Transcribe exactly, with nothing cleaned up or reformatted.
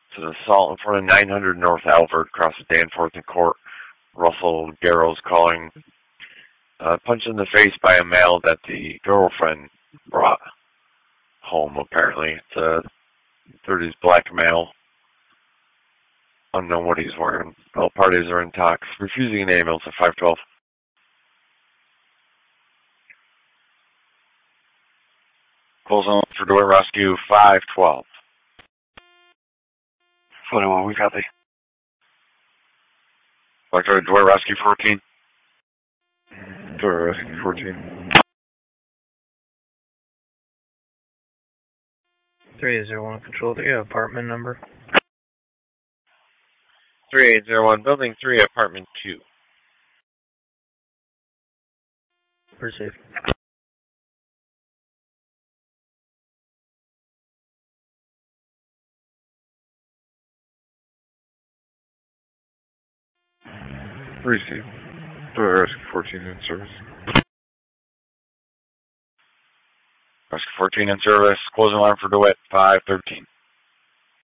It's an assault in front of nine hundred North Albert, across the Danforth and Court. Russell Garrow's calling. Uh, punched in the face by a male that the girlfriend brought home, apparently. It's a thirties black male. Unknown what he's wearing. All parties are in talks. Refusing an ambulance at five twelve. Close on for door rescue five twelve. forty-one, we copy. Vector door rescue fourteen. Door rescue fourteen. three eight zero one control, do you have apartment number? three eight zero one, building three, apartment two. Proceed. Receive. Door rescue fourteen in service. Rescue fourteen in service. Closing alarm for DeWitt five thirteen.